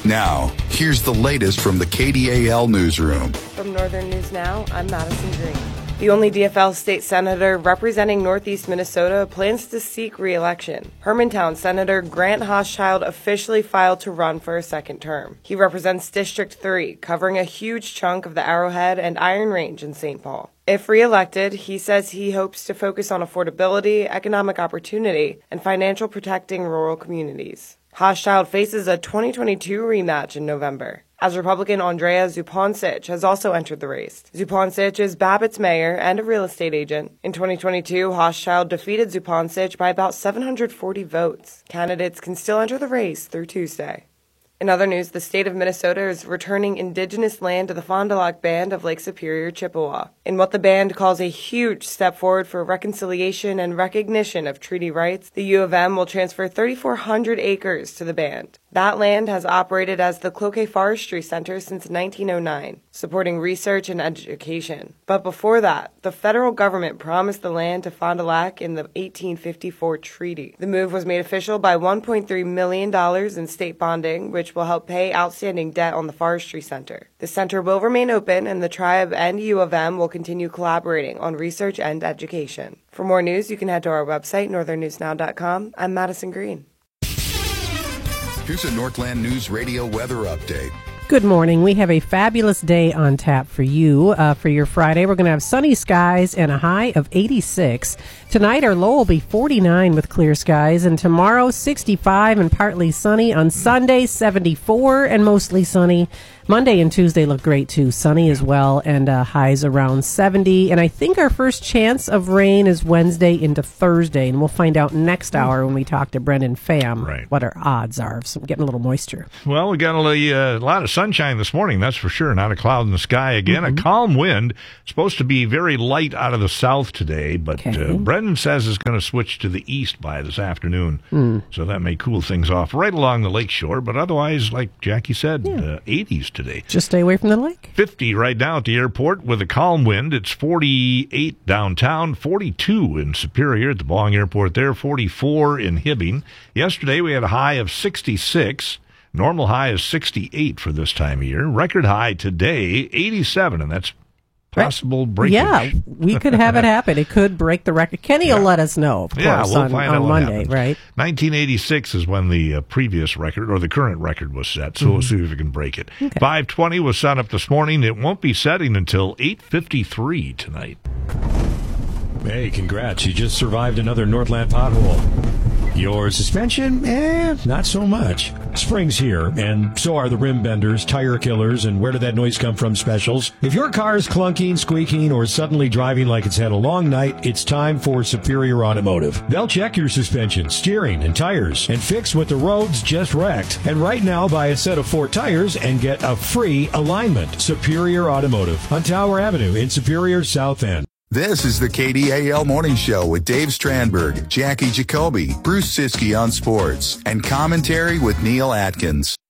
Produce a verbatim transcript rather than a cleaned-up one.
Now, here's the latest from the K D A L newsroom. From Northern News Now, I'm Madison Green. The only D F L state senator representing Northeast Minnesota plans to seek re-election. Hermantown Senator Grant Hochschild officially filed to run for a second term. He represents District three, covering a huge chunk of the Arrowhead and Iron Range in Saint Paul. If re-elected, he says he hopes to focus on affordability, economic opportunity, and financial protecting rural communities. Hochschild faces a twenty twenty-two rematch in November, as Republican Andrea Zupancic has also entered the race. Zupancic is Babbitt's mayor and a real estate agent. In twenty twenty-two, Hochschild defeated Zupancic by about seven hundred forty votes. Candidates can still enter the race through Tuesday. In other news, the state of Minnesota is returning indigenous land to the Fond du Lac Band of Lake Superior, Chippewa, in what the band calls a huge step forward for reconciliation and recognition of treaty rights. The U of M will transfer three thousand four hundred acres to the band. That land has operated as the Cloquet Forestry Center since nineteen oh nine, supporting research and education. But before that, the federal government promised the land to Fond du Lac in the eighteen fifty-four treaty. The move was made official by one point three million dollars in state bonding, which will help pay outstanding debt on the Forestry Center. The center will remain open, and the tribe and U of M will continue collaborating on research and education. For more news, you can head to our website, northern news now dot com. I'm Madison Green. Here's a Northland News Radio weather update. Good morning. We have a fabulous day on tap for you uh, for your Friday. We're going to have sunny skies and a high of eighty-six. Tonight, our low will be forty-nine with clear skies, and tomorrow, sixty-five and partly sunny. On Sunday, seventy-four and mostly sunny. Monday and Tuesday look great, too. Sunny as well, and uh, highs around seventy. And I think our first chance of rain is Wednesday into Thursday, and we'll find out next hour when we talk to Brendan Pham right. what our odds are of some, getting a little moisture. Well, we got a, uh, a lot of sunshine this morning, that's for sure. Not a cloud in the sky again. Mm-hmm. A calm wind. Supposed to be very light out of the south today, but okay. uh, Brendan says it's going to switch to the east by this afternoon. Mm. So that may cool things off right along the lake shore, but otherwise, like Jackie said, yeah. uh, eighties today. Just stay away from the lake. fifty right now at the airport with a calm wind. It's forty-eight downtown, forty-two in Superior at the Bong Airport there, forty-four in Hibbing. Yesterday we had a high of sixty-six. Normal high is sixty-eight for this time of year. Record high today, eighty-seven, and that's possible breakage. Yeah, we could have it happen. It could break the record. Kenny yeah. will let us know, of course, yeah, we'll on, find on out what Monday, happens. right? nineteen eighty-six is when the uh, previous record, or the current record, was set, so mm-hmm. we'll see if we can break it. Okay. five twenty was sun up this morning. It won't be setting until eight fifty-three tonight. Hey, congrats. You just survived another Northland pothole. Your suspension? Eh, not so much. Spring's here, and so are the rim benders, tire killers, and where did that noise come from specials. If your car is clunking, squeaking, or suddenly driving like it's had a long night, it's time for Superior Automotive. They'll check your suspension, steering, and tires, and fix what the roads just wrecked. And right now, buy a set of four tires and get a free alignment. Superior Automotive on Tower Avenue in Superior, South End. This is the K D A L Morning Show with Dave Strandberg, Jackie Jacoby, Bruce Siskey on sports, and commentary with Neil Atkins.